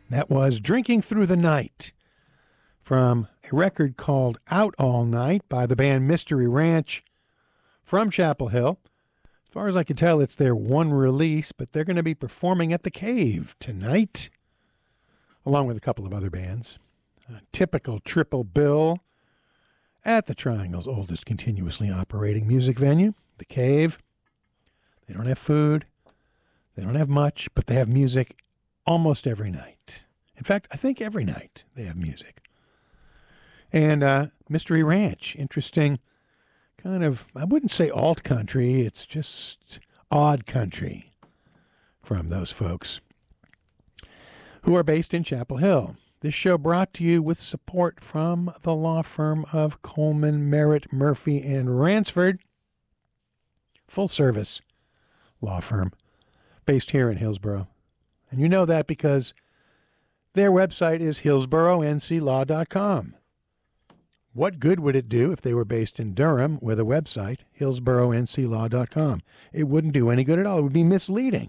That was Drinking Through the Night from a record called Out All Night by the band Mystery Ranch from Chapel Hill. As far as I can tell, it's their one release, but they're going to be performing at the Cave tonight, along with a couple of other bands. A typical triple bill at the Triangle's oldest continuously operating music venue, the Cave. They don't have food. They don't have much, but they have music almost every night. In fact, I think every night they have music. And Mystery Ranch, interesting kind of, I wouldn't say alt country, it's just odd country from those folks who are based in Chapel Hill. This show brought to you with support from the law firm of Coleman, Merritt, Murphy, and Ransford. Full service law firm based here in Hillsborough. And you know that because their website is hillsboroughnclaw.com. What good would it do if they were based in Durham with a website, hillsboroughnclaw.com? It wouldn't do any good at all. It would be misleading.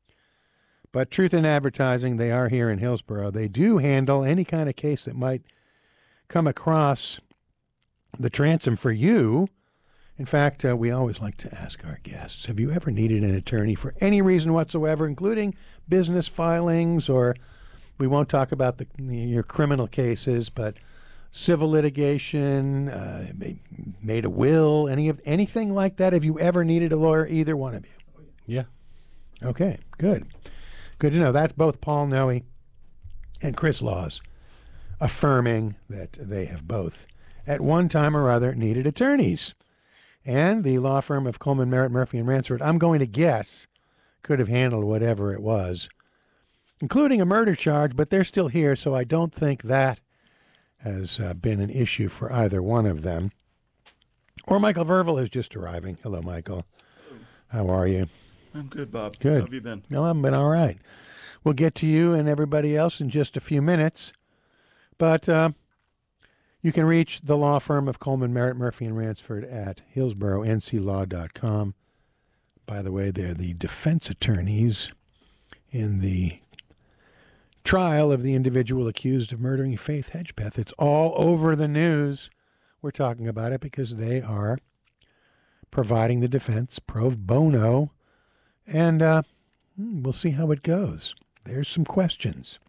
But Truth in Advertising, they are here in Hillsborough. They do handle any kind of case that might come across the transom for you. In fact, we always like to ask our guests, have you ever needed an attorney for any reason whatsoever, including business filings, or we won't talk about your criminal cases, but civil litigation, made a will, anything like that? Have you ever needed a lawyer, either one of you? Yeah. Okay, good. Good to know. That's both Paul Noe and Chris Laws affirming that they have both, at one time or other, needed attorneys. And the law firm of Coleman, Merritt, Murphy, and Ransford, I'm going to guess, could have handled whatever it was, including a murder charge, but they're still here, so I don't think that has been an issue for either one of them. Or Michael Verville is just arriving. Hello, Michael. How are you? I'm good, Bob. Good. How have you been? No, I've been all right. We'll get to you and everybody else in just a few minutes. But you can reach the law firm of Coleman, Merritt, Murphy, and Ransford at hillsboroughnclaw.com. By the way, they're the defense attorneys in the trial of the individual accused of murdering Faith Hedgepeth. It's all over the news. We're talking about it because they are providing the defense pro bono, and we'll see how it goes. There's some questions.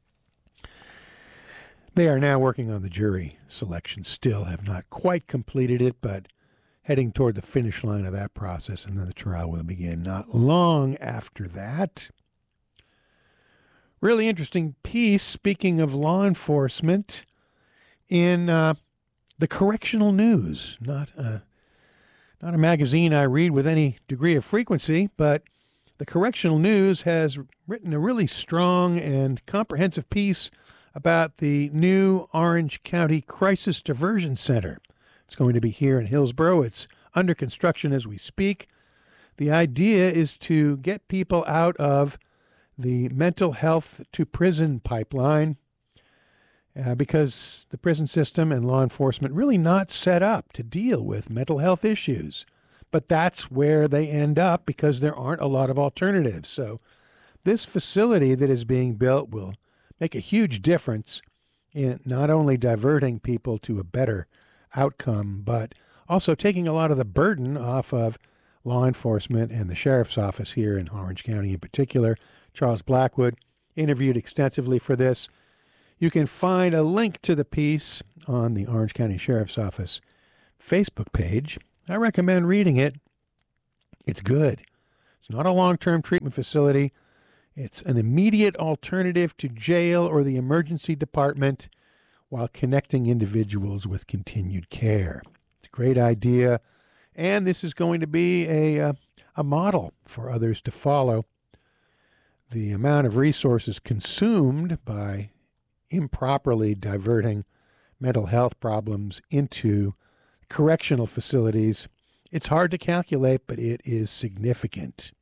They are now working on the jury selection. Still have not quite completed it, but heading toward the finish line of that process, and then the trial will begin not long after that. Really interesting piece, speaking of law enforcement, in the Correctional News. Not a magazine I read with any degree of frequency, but the Correctional News has written a really strong and comprehensive piece about the new Orange County Crisis Diversion Center. It's going to be here in Hillsborough. It's under construction as we speak. The idea is to get people out of the mental health to prison pipeline because the prison system and law enforcement really not set up to deal with mental health issues. But that's where they end up because there aren't a lot of alternatives. So this facility that is being built will make a huge difference in not only diverting people to a better outcome, but also taking a lot of the burden off of law enforcement and the sheriff's office here in Orange County in particular. Charles Blackwood interviewed extensively for this. You can find a link to the piece on the Orange County Sheriff's Office Facebook page. I recommend reading it. It's good. It's not a long-term treatment facility. It's an immediate alternative to jail or the emergency department while connecting individuals with continued care. It's a great idea, and this is going to be a model for others to follow. The amount of resources consumed by improperly diverting mental health problems into correctional facilities, it's hard to calculate, but it is significant.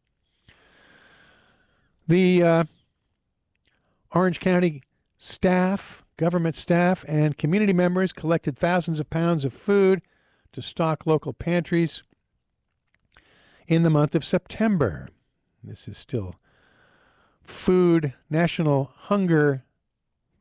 The Orange County staff, government staff, and community members collected thousands of pounds of food to stock local pantries in the month of September. This is still National Hunger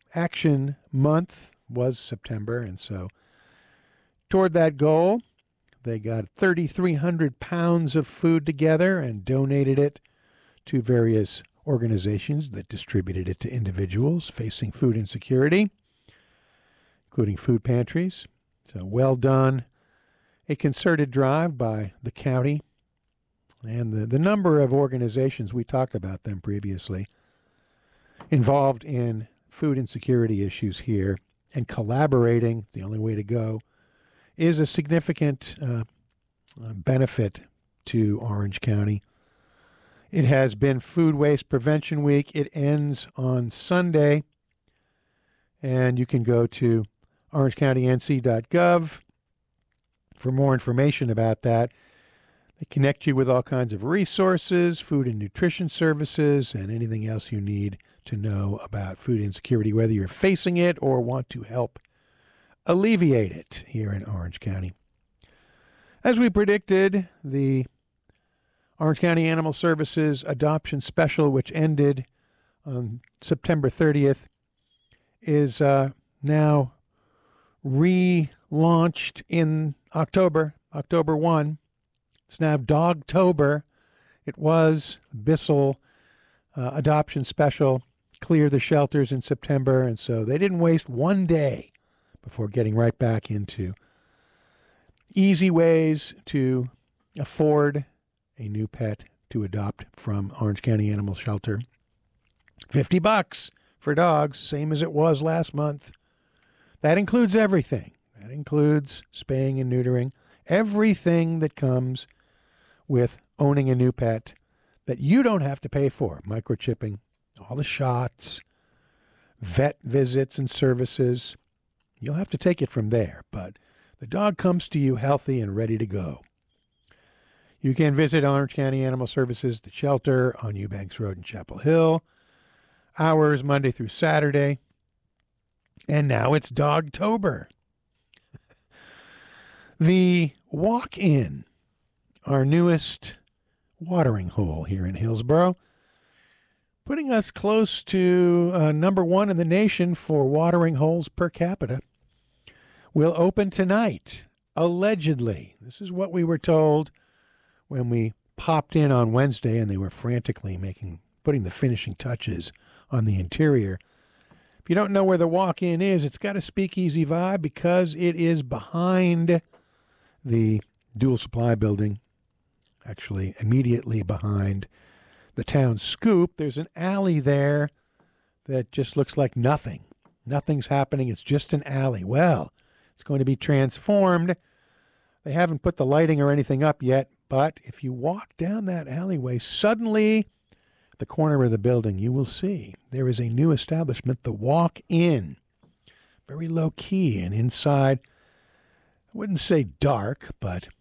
Action Month was September, and so toward that goal, they got 3,300 pounds of food together and donated it to various organizations that distributed it to individuals facing food insecurity, including food pantries. So well done. A concerted drive by the county and the number of organizations, we talked about them previously, involved in food insecurity issues here, and collaborating, the only way to go, is a significant benefit to Orange County. It has been Food Waste Prevention Week. It ends on Sunday, and you can go to orangecountync.gov for more information about that. They connect you with all kinds of resources, food and nutrition services, and anything else you need to know about food insecurity, whether you're facing it or want to help alleviate it here in Orange County. As we predicted, the Orange County Animal Services Adoption Special, which ended on September 30th, is now relaunched in October 1. It's now Dogtober. It was Bissell Adoption Special, clear the shelters in September, and so they didn't waste one day before getting right back into easy ways to afford a new pet to adopt from Orange County Animal Shelter. $50 for dogs, same as it was last month. That includes everything. That includes spaying and neutering, everything that comes with owning a new pet that you don't have to pay for. Microchipping, all the shots, vet visits and services. You'll have to take it from there, but the dog comes to you healthy and ready to go. You can visit Orange County Animal Services, the shelter on Eubanks Road in Chapel Hill. Hours Monday through Saturday. And now it's Dogtober. The Walk-In, our newest watering hole here in Hillsborough, putting us close to number one in the nation for watering holes per capita, will open tonight, allegedly. This is what we were told when we popped in on Wednesday and they were frantically putting the finishing touches on the interior. If you don't know where the Walk-In is, it's got a speakeasy vibe because it is behind the Dual Supply building, actually immediately behind the town scoop. There's an alley there that just looks like nothing. Nothing's happening. It's just an alley. Well, it's going to be transformed. They haven't put the lighting or anything up yet, but if you walk down that alleyway, suddenly at the corner of the building, you will see there is a new establishment, the Walk-In. Very low key, and inside, I wouldn't say dark, but,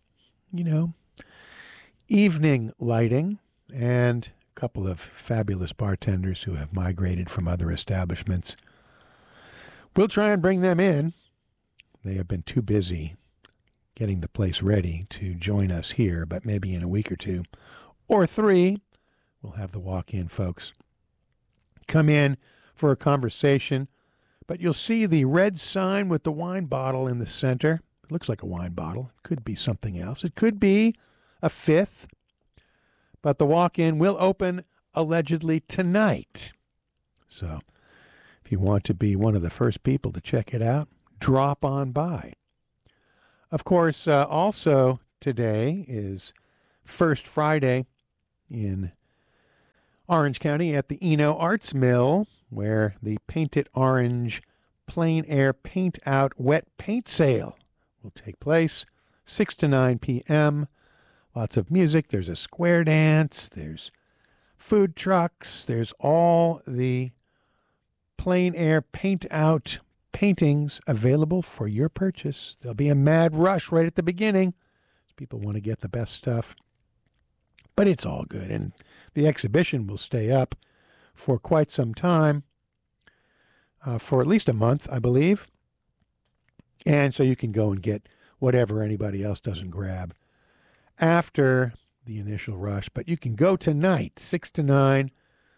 evening lighting, and a couple of fabulous bartenders who have migrated from other establishments. We'll try and bring them in. They have been too busy getting the place ready to join us here, but maybe in a week or two or three, we'll have the Walk-In folks come in for a conversation. But you'll see the red sign with the wine bottle in the center. It looks like a wine bottle. It could be something else. It could be a fifth. But the Walk-In will open allegedly tonight. So if you want to be one of the first people to check it out, drop on by. Of course, also today is First Friday in Orange County at the Eno Arts Mill, where the Paint It Orange Plein Air Paint Out Wet Paint Sale will take place, 6 to 9 p.m. Lots of music. There's a square dance. There's food trucks. There's all the plein air paint out paintings available for your purchase. There'll be a mad rush right at the beginning. People want to get the best stuff. But it's all good. And the exhibition will stay up for quite some time, for at least a month, I believe. And so you can go and get whatever anybody else doesn't grab after the initial rush. But you can go tonight, 6 to 9.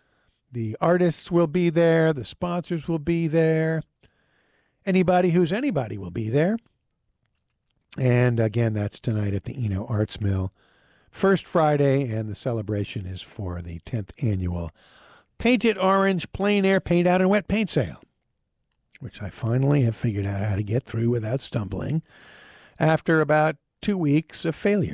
The artists will be there. The sponsors will be there. Anybody who's anybody will be there. And again, that's tonight at the Eno Arts Mill. First Friday, and the celebration is for the 10th annual Paint It Orange Plein Air Paint Out and Wet Paint Sale, which I finally have figured out how to get through without stumbling after about 2 weeks of failure.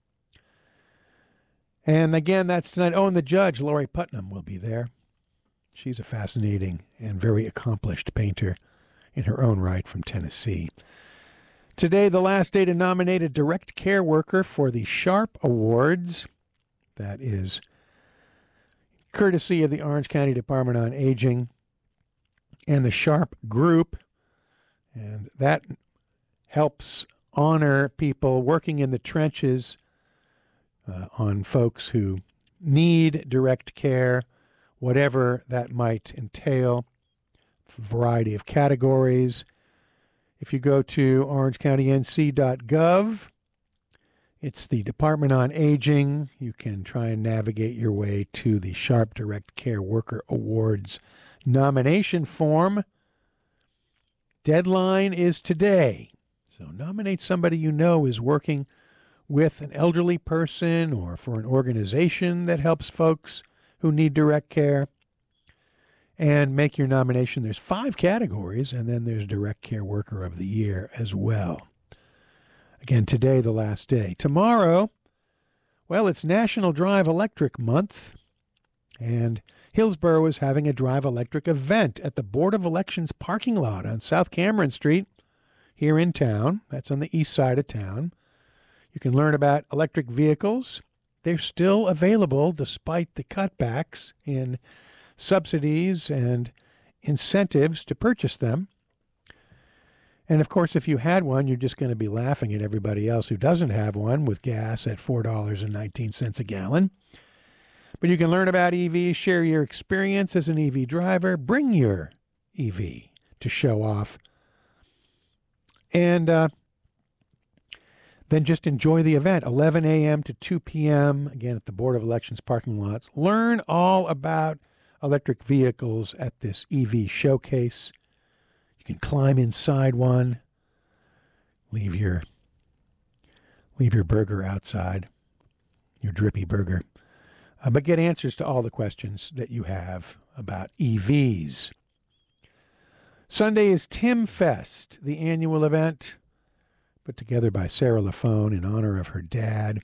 And again, that's tonight. Oh, and the judge, Lori Putnam, will be there. She's a fascinating and very accomplished painter in her own right from Tennessee. Today, the last day to nominate a direct care worker for the Sharp Awards. That is courtesy of the Orange County Department on Aging and the Sharp Group. And that helps honor people working in the trenches on folks who need direct care, whatever that might entail, a variety of categories. If you go to orangecountync.gov, it's the Department on Aging. You can try and navigate your way to the Sharp Direct Care Worker Awards nomination form. Deadline is today. So nominate somebody you know is working with an elderly person or for an organization that helps folks who need direct care, and make your nomination. There's 5 categories, and then there's Direct Care Worker of the Year as well. Again, today, the last day. Tomorrow, well, it's National Drive Electric Month, and Hillsborough is having a Drive Electric event at the Board of Elections parking lot on South Cameron Street here in town. That's on the east side of town. You can learn about electric vehicles. They're still available despite the cutbacks in subsidies and incentives to purchase them. And of course, if you had one, you're just going to be laughing at everybody else who doesn't have one with gas at $4.19 a gallon. But you can learn about EVs, share your experience as an EV driver, bring your EV to show off, and then just enjoy the event, 11 a.m. to 2 p.m., again at the Board of Elections parking lots. Learn all about electric vehicles at this EV showcase. You can climb inside one, leave your burger outside, your drippy burger, but get answers to all the questions that you have about EVs. Sunday is Tim Fest, the annual event put together by Sarah Lafone in honor of her dad.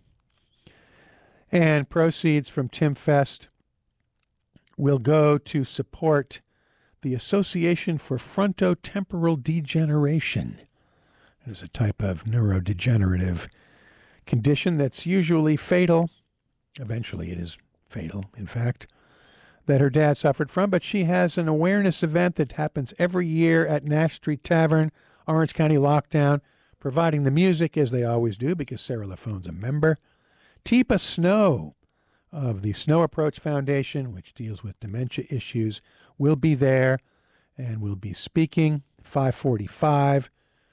And proceeds from Tim Fest will go to support the Association for Frontotemporal Degeneration. It is a type of neurodegenerative condition that's usually fatal. Eventually it is fatal, in fact, that her dad suffered from. But she has an awareness event that happens every year at Nash Street Tavern, Orange County Lockdown, providing the music, as they always do, because Sarah Lafone's a member. Teepa Snow of the Snow Approach Foundation, which deals with dementia issues, will be there and will be speaking 5:45.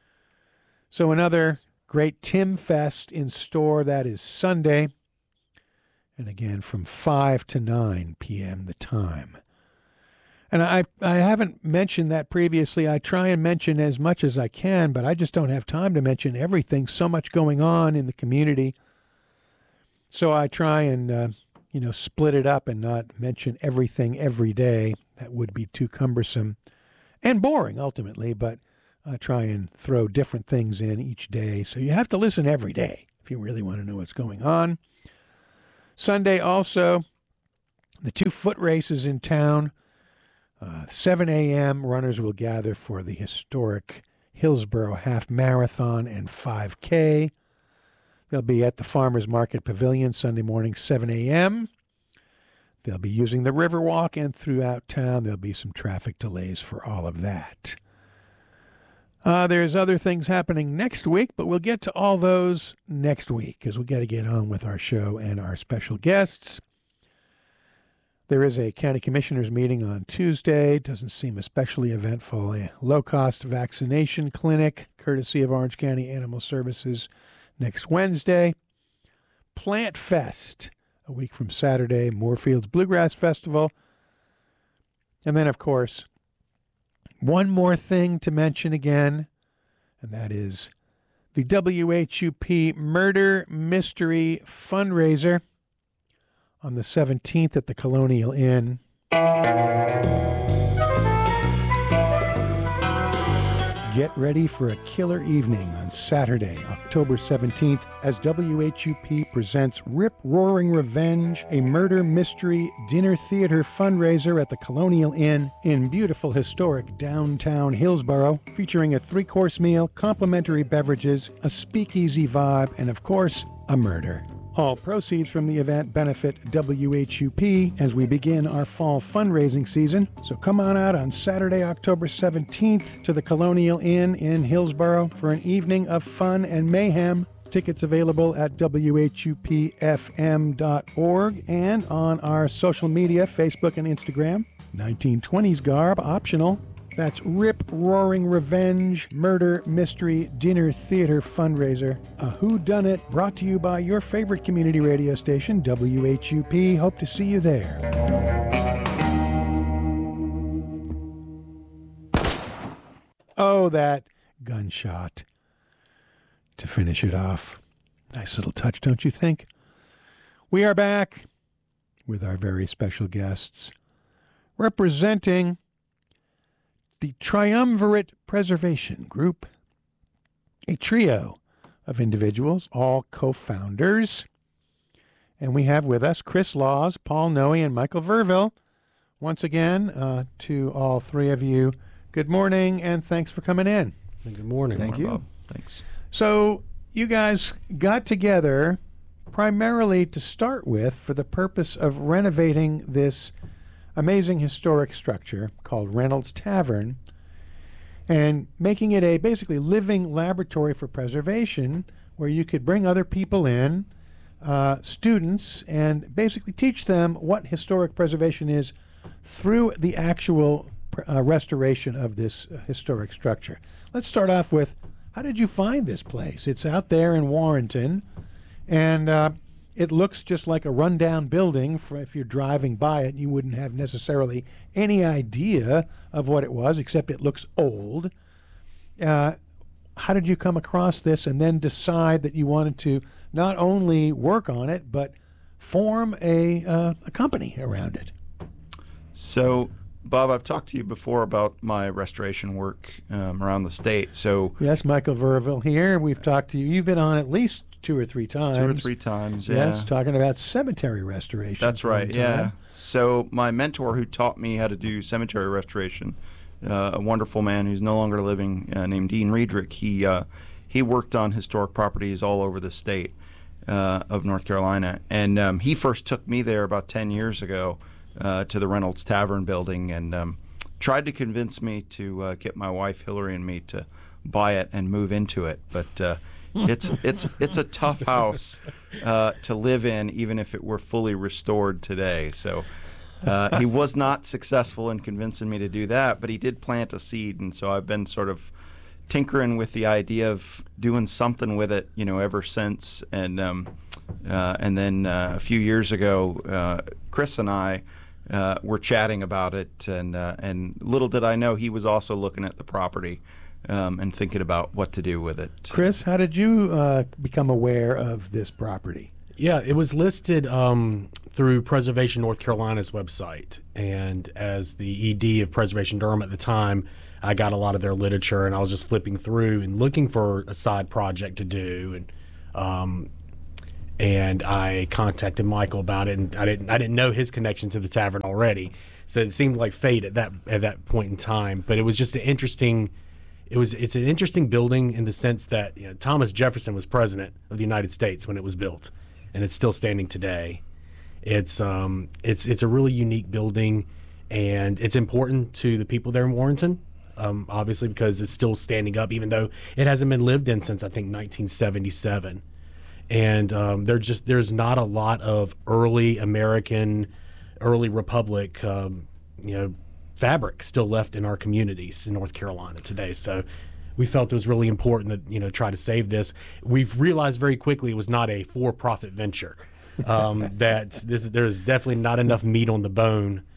So another great Tim Fest in store. That is Sunday. And again, from 5 to 9 p.m. the time. And I haven't mentioned that previously. I try and mention as much as I can, but I just don't have time to mention everything. So much going on in the community. So I try and, split it up and not mention everything every day. That would be too cumbersome and boring, ultimately, but I try and throw different things in each day. So you have to listen every day if you really want to know what's going on. Sunday also, the 2 foot races in town. 7 a.m., runners will gather for the historic Hillsborough Half Marathon and 5K. They'll be at the Farmers Market Pavilion Sunday morning, 7 a.m. They'll be using the Riverwalk, and throughout town there'll be some traffic delays for all of that. There's other things happening next week, but we'll get to all those next week because we got to get on with our show and our special guests. There is a county commissioners meeting on Tuesday. Doesn't seem especially eventful. A low-cost vaccination clinic, courtesy of Orange County Animal Services, next Wednesday. Plant Fest, a week from Saturday. Moorfields Bluegrass Festival. And then, of course, one more thing to mention again, and that is the WHUP Murder Mystery Fundraiser on the 17th at the Colonial Inn. Get ready for a killer evening on Saturday, October 17th, as WHUP presents Rip Roaring Revenge, a murder mystery dinner theater fundraiser at the Colonial Inn in beautiful historic downtown Hillsborough, featuring a 3-course meal, complimentary beverages, a speakeasy vibe, and of course, a murder. All proceeds from the event benefit WHUP as we begin our fall fundraising season. So come on out on Saturday, October 17th to the Colonial Inn in Hillsborough for an evening of fun and mayhem. Tickets available at WHUPFM.org and on our social media, Facebook and Instagram. 1920s garb optional. That's Rip Roaring Revenge Murder Mystery Dinner Theater Fundraiser. A whodunit brought to you by your favorite community radio station, WHUP. Hope to see you there. Oh, that gunshot to finish it off. Nice little touch, don't you think? We are back with our very special guests representing the Triumvirate Preservation Group, a trio of individuals, all co-founders. And we have with us Chris Laws, Paul Noe, and Michael Verville. Once again, to all three of you, good morning, and thanks for coming in. Good morning. Thank you. Bob. Thanks. So you guys got together primarily to start with for the purpose of renovating this amazing historic structure called Reynolds Tavern and making it a basically living laboratory for preservation where you could bring other people in, students, and basically teach them what historic preservation is through the actual restoration of this historic structure. Let's start off with, how did you find this place? It's out there in Warrenton, and it looks just like a rundown building. If you're driving by it, you wouldn't have necessarily any idea of what it was, except it looks old. How did you come across this and then decide that you wanted to not only work on it, but form a company around it? So, Bob, I've talked to you before about my restoration work around the state. So yes, Michael Verville here. We've talked to you. You've been on at least two or three times. Yeah. Yes, talking about cemetery restoration. That's right, yeah. So my mentor who taught me how to do cemetery restoration, a wonderful man who's no longer living, named Dean Riedrich, he worked on historic properties all over the state of North Carolina. And he first took me there about 10 years ago to the Reynolds Tavern building and tried to convince me to get my wife Hillary and me to buy it and move into it. But it's a tough house to live in, even if it were fully restored today. So he was not successful in convincing me to do that, but he did plant a seed, and so I've been sort of tinkering with the idea of doing something with it, ever since. And then a few years ago, Chris and I were chatting about it, and little did I know he was also looking at the property. And thinking about what to do with it. Chris, how did you become aware of this property? Yeah, it was listed through Preservation North Carolina's website. And as the ED of Preservation Durham at the time, I got a lot of their literature, and I was just flipping through and looking for a side project to do. And I contacted Michael about it, and I didn't know his connection to the tavern already, so it seemed like fate at that point in time. But it was just an interesting. It's an interesting building in the sense that Thomas Jefferson was president of the United States when it was built, and it's still standing today. It's a really unique building, and it's important to the people there in Warrenton, obviously because it's still standing up, even though it hasn't been lived in since I think 1977. And there's not a lot of early American, early Republic, fabric still left in our communities in North Carolina today. So we felt it was really important that, try to save this. We've realized very quickly it was not a for-profit venture, that there's definitely not enough meat on the bone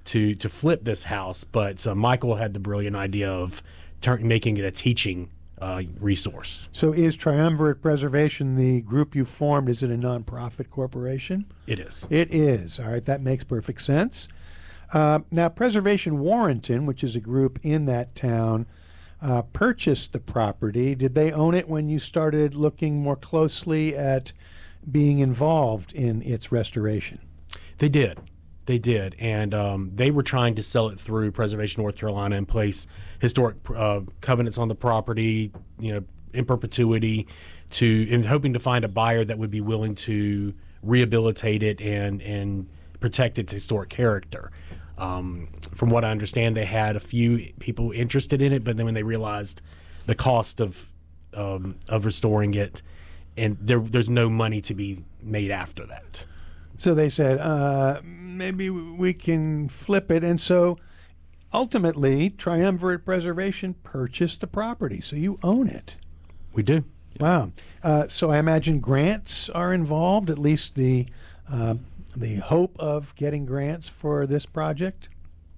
to flip this house, but Michael had the brilliant idea of making it a teaching resource. So is Triumvirate Preservation the group you formed? Is it a nonprofit corporation? It is. It is. All right, that makes perfect sense. Now, Preservation Warrenton, which is a group in that town, purchased the property. Did they own it when you started looking more closely at being involved in its restoration? They did. They did, and they were trying to sell it through Preservation North Carolina and place historic covenants on the property, in perpetuity, and hoping to find a buyer that would be willing to rehabilitate it and protect its historic character. From what I understand, they had a few people interested in it, but then when they realized the cost of restoring it, and there's no money to be made after that. So they said, maybe we can flip it. And so ultimately, Triumvirate Preservation purchased the property. So you own it. We do. Wow. So I imagine grants are involved, at least the hope of getting grants for this project.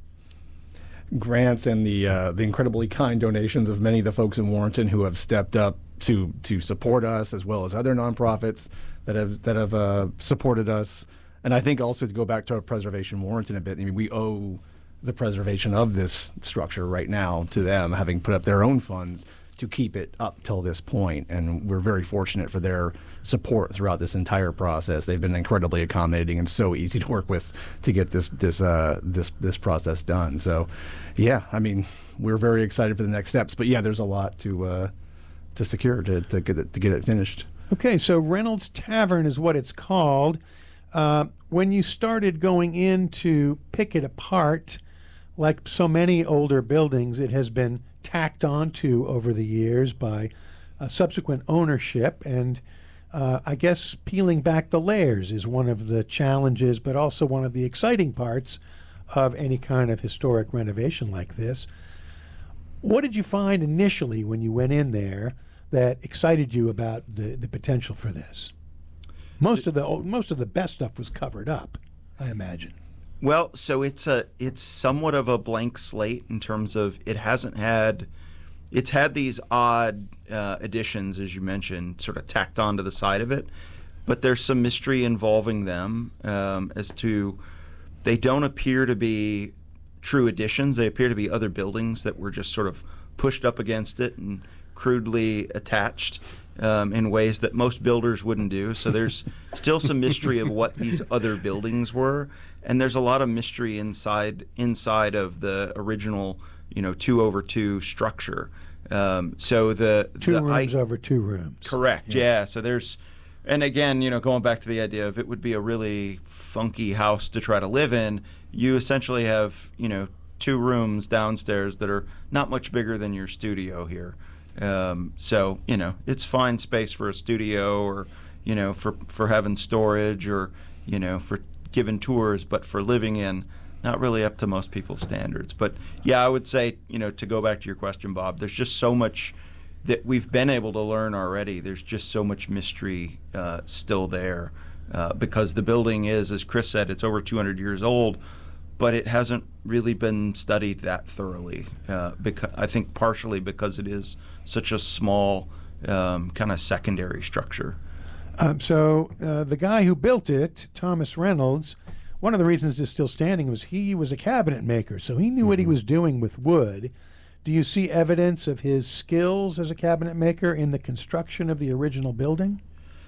Grants and the incredibly kind donations of many of the folks in Warrenton who have stepped up to support us, as well as other nonprofits that have supported us. And I think also to go back to our Preservation Warrenton a bit, I mean, we owe the preservation of this structure right now to them, having put up their own funds to keep it up till this point. And we're very fortunate for their support throughout this entire process. They've been incredibly accommodating and so easy to work with to get this process done. So, yeah, I mean, we're very excited for the next steps. But yeah, there's a lot to secure to get it finished. Okay, so Reynolds Tavern is what it's called. When you started going in to pick it apart, like so many older buildings, it has been tacked onto over the years by subsequent ownership. And I guess peeling back the layers is one of the challenges, but also one of the exciting parts of any kind of historic renovation like this. What did you find initially when you went in there that excited you about the potential for this? Most of the best stuff was covered up, I imagine. Well, so it's somewhat of a blank slate in terms of it's had these odd additions, as you mentioned, sort of tacked onto the side of it, but there's some mystery involving them as to they don't appear to be true additions. They appear to be other buildings that were just sort of pushed up against it and crudely attached in ways that most builders wouldn't do. So there's still some mystery of what these other buildings were, and there's a lot of mystery inside of the original, 2-over-2 structure. So the two rooms over two rooms. Correct. Yeah. So there's, and again, going back to the idea of it would be a really funky house to try to live in. You essentially have, 2 rooms downstairs that are not much bigger than your studio here. So, it's fine space for a studio or, for having storage or, for giving tours, but for living in, not really up to most people's standards. But yeah, I would say, to go back to your question, Bob, there's just so much that we've been able to learn already. There's just so much mystery still there because the building is, as Chris said, it's over 200 years old, but it hasn't really been studied that thoroughly. Because I think partially because it is such a small kind of secondary structure. So the guy who built it, Thomas Reynolds, one of the reasons it's still standing was he was a cabinet maker, so he knew what he was doing with wood. Do you see evidence of his skills as a cabinet maker in the construction of the original building?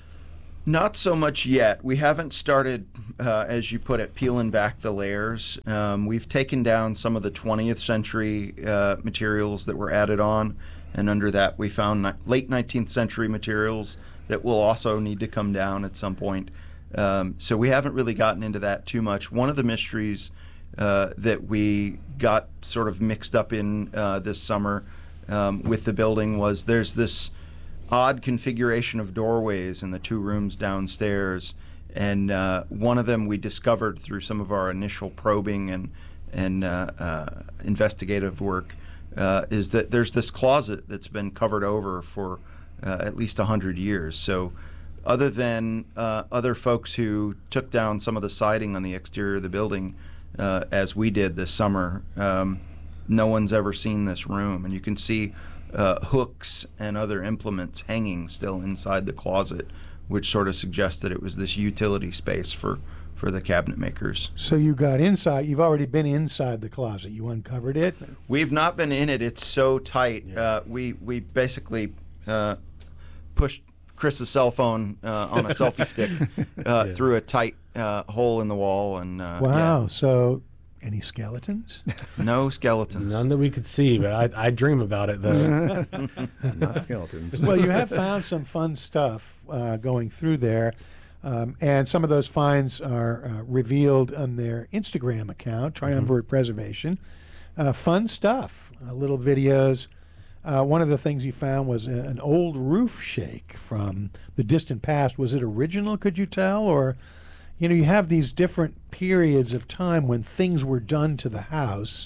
Not so much yet. We haven't started, as you put it, peeling back the layers. We've taken down some of the 20th century materials that were added on, and under that we found late 19th century materials that will also need to come down at some point. So we haven't really gotten into that too much. One of the mysteries that we got sort of mixed up in this summer with the building was there's this odd configuration of doorways in the 2 rooms downstairs, and one of them we discovered through some of our initial probing and investigative work is that there's this closet that's been covered over for at least 100 years. So other than other folks who took down some of the siding on the exterior of the building, as we did this summer. No one's ever seen this room, and you can see hooks and other implements hanging still inside the closet, which sort of suggests that it was this utility space for the cabinet makers. So you got inside. You've already been inside the closet. You uncovered it. We've not been in it. It's so tight. We basically pushed Chris's cell phone on a selfie stick through a tight hole in the wall. And wow. So any skeletons? No skeletons. None that we could see, but I dream about it though. Not skeletons. Well, you have found some fun stuff going through there. And some of those finds are revealed on their Instagram account, Triumvirate Preservation. Fun stuff, little videos. One of the things you found was an old roof shake from the distant past. Was it original, could you tell? Or, you have these different periods of time when things were done to the house.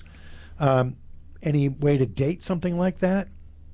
Any way to date something like that?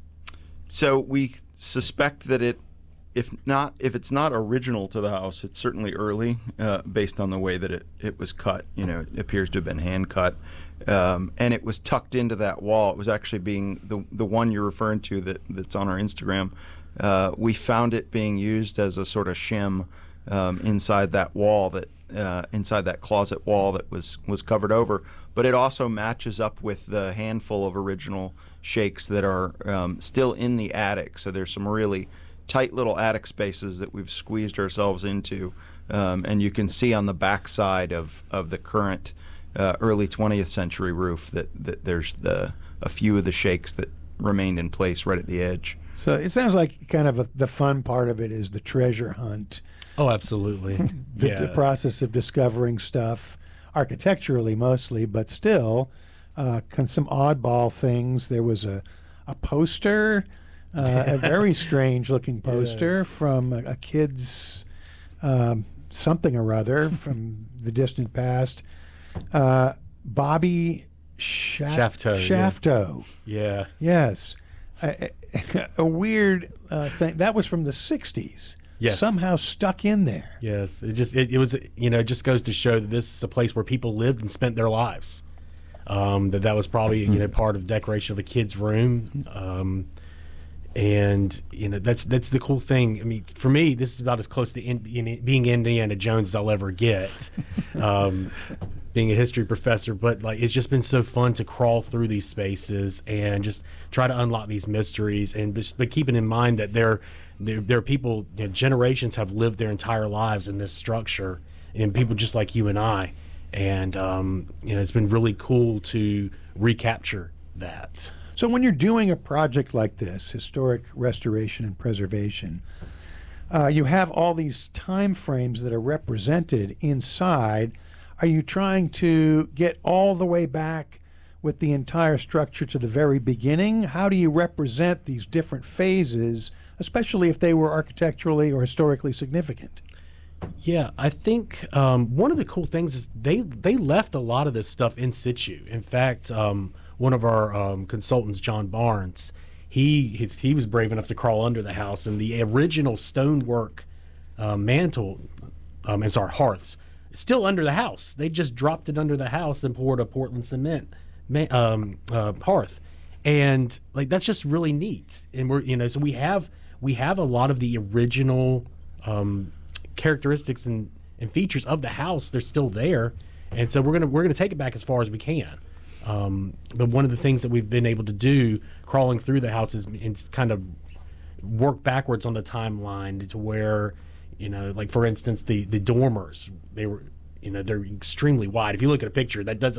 So we suspect that if it's not original to the house, it's certainly early, based on the way that it was cut. It appears to have been hand cut, and it was tucked into that wall. It was actually being the one you're referring to that's on our Instagram. We found it being used as a sort of shim inside that wall, inside that closet wall that was covered over. But it also matches up with the handful of original shakes that are still in the attic. So there's some really tight little attic spaces that we've squeezed ourselves into, and you can see on the back side of the current early 20th century roof that there's a few of the shakes that remained in place right at the edge. So it sounds like kind of the fun part of it is the treasure hunt. Oh, absolutely. The process of discovering stuff, architecturally mostly, but still some oddball things. There was a poster. A very strange-looking poster from a kid's something or other from the distant past. Bobby Shafto. Yeah. Yes. A weird thing. That was from the 60s. Yes. Somehow stuck in there. Yes. It was, it just goes to show that this is a place where people lived and spent their lives. That was probably, part of decoration of a kid's room. And that's the cool thing. I mean, for me, this is about as close to being Indiana Jones as I'll ever get, being a history professor. But it's just been so fun to crawl through these spaces and just try to unlock these mysteries. But keeping in mind that there are people, generations have lived their entire lives in this structure, and people just like you and I. And it's been really cool to recapture that. So when you're doing a project like this, historic restoration and preservation, you have all these time frames that are represented inside. Are you trying to get all the way back with the entire structure to the very beginning? How do you represent these different phases, especially if they were architecturally or historically significant? Yeah, I think one of the cool things is they left a lot of this stuff in situ. In fact, one of our consultants, John Barnes, he was brave enough to crawl under the house, and the original stonework mantle, hearths, still under the house. They just dropped it under the house and poured a Portland cement hearth, and that's just really neat. And we're so we have a lot of the original characteristics and features of the house. They're still there, and so we're gonna take it back as far as we can. But one of the things that we've been able to do crawling through the house is kind of work backwards on the timeline to where, for instance, the dormers, they're extremely wide. If you look at a picture, that doesn't